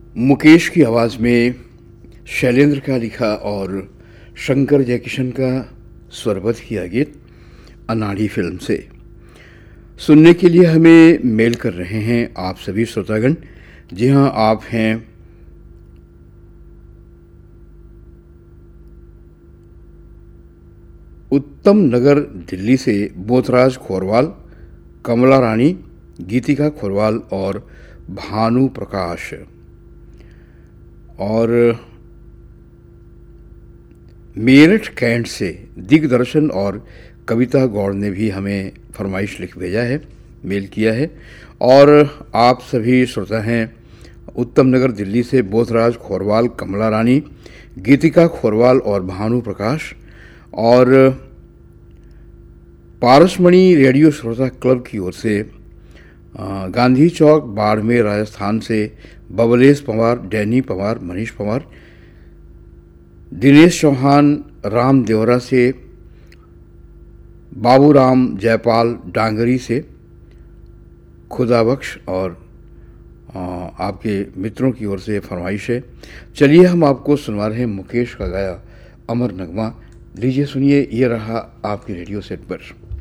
मुकेश की आवाज़ में शैलेंद्र का लिखा और शंकर जयकिशन का स्वरबद्ध किया गीत अनाड़ी फिल्म से सुनने के लिए हमें मेल कर रहे हैं आप सभी श्रोतागण। जी हाँ, आप हैं उत्तम नगर दिल्ली से बोथराज खोरवाल, कमला रानी, गीतिका खोरवाल और भानु प्रकाश। और मेरठ कैंट से दिग्दर्शन और कविता गौड़ ने भी हमें फरमाइश लिख भेजा है, मेल किया है। और आप सभी श्रोता हैं उत्तम नगर दिल्ली से बोथराज खोरवाल, कमला रानी, गीतिका खोरवाल और भानु प्रकाश। और पारसमणि रेडियो श्रोता क्लब की ओर से गांधी चौक बाड़मेर राजस्थान से बबलेश पंवार, डैनी पंवार, मनीष पंवार, दिनेश चौहान राम देवरा से, बाबूराम जयपाल डांगरी से, खुदाबख्श और आपके मित्रों की ओर से फरमाइश है। चलिए हम आपको सुनवा रहे हैं मुकेश का गाया अमर नगमा। लीजिए सुनिए, ये रहा आपके रेडियो सेट पर।